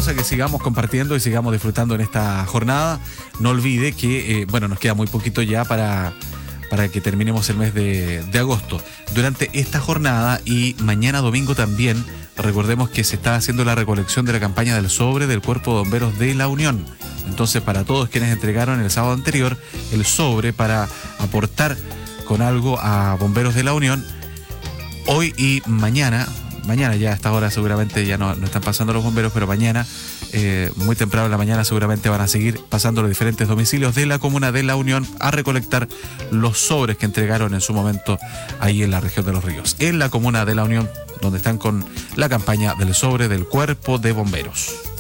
invitamos a que sigamos compartiendo y sigamos disfrutando en esta jornada. No olvide que, nos queda muy poquito ya para que terminemos el mes de agosto. Durante esta jornada y mañana domingo también, recordemos que se está haciendo la recolección de la campaña del sobre del Cuerpo de Bomberos de La Unión. Entonces, para todos quienes entregaron el sábado anterior el sobre para aportar con algo a Bomberos de La Unión, hoy y mañana ya a esta hora seguramente ya no están pasando los bomberos, pero mañana, muy temprano en la mañana, seguramente van a seguir pasando los diferentes domicilios de la comuna de La Unión a recolectar los sobres que entregaron en su momento ahí en la región de Los Ríos, en la comuna de La Unión, donde están con la campaña del sobre del Cuerpo de Bomberos.